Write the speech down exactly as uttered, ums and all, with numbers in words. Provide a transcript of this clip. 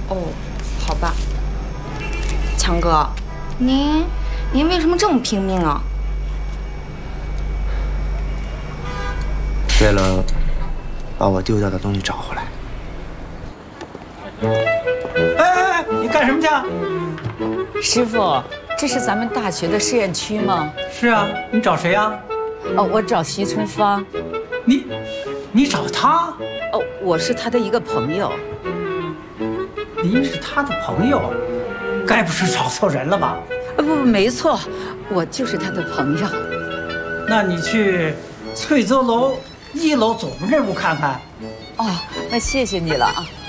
哦，好吧。强哥，您您为什么这么拼命啊？ 为了把我丢掉的东西找回来。 哎哎哎，你干什么去啊？ 师傅，这是咱们大学的试验区吗？ 是啊，你找谁啊？ 哦，我找徐春芳。 你，你找他？ 哦，我是他的一个朋友。 您是他的朋友，该不是找错人了吧？ 呃，不，没错，我就是他的朋友。 那你去翠洲楼一楼总务任务看看。 哦，那谢谢你了啊。